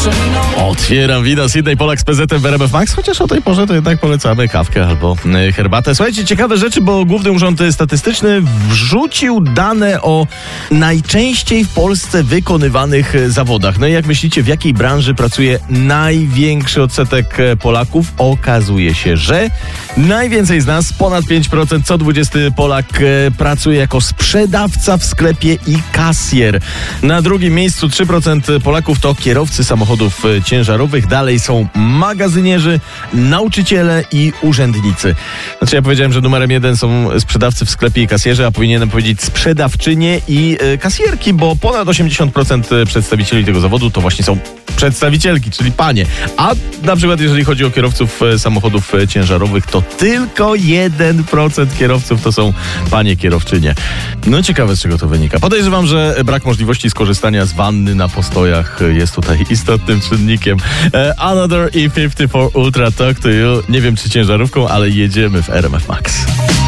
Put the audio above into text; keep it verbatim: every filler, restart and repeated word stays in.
Otwieram wino Sydney Polak z P Z M w R M F Max, chociaż o tej porze to jednak polecamy kawkę albo y, herbatę. Słuchajcie, ciekawe rzeczy, bo Główny Urząd Statystyczny wrzucił dane o najczęściej w Polsce wykonywanych zawodach. No i jak myślicie, w jakiej branży pracuje największy odsetek Polaków? Okazuje się, że najwięcej z nas, ponad pięć procent, co dwudziesty Polak pracuje jako sprzedawca w sklepie i kasjer. Na drugim miejscu trzy procent Polaków to kierowcy samochodów ciężarowych. Dalej są magazynierzy, nauczyciele i urzędnicy. Znaczy ja powiedziałem, że numerem jeden są sprzedawcy w sklepie i kasjerzy, a powinienem powiedzieć sprzedawczynie i y, kasjerki, bo ponad osiemdziesiąt procent przedstawicieli tego zawodu to właśnie są przedstawicielki, czyli panie. A na przykład jeżeli chodzi o kierowców samochodów ciężarowych, to tylko jeden procent kierowców to są panie kierowczynie. No ciekawe, z czego to wynika. Podejrzewam, że brak możliwości skorzystania z wanny na postojach jest tutaj istotnym czynnikiem. Another E pięćdziesiąt cztery Ultra Talk to You. Nie wiem, czy ciężarówką, ale jedziemy w R M F Max.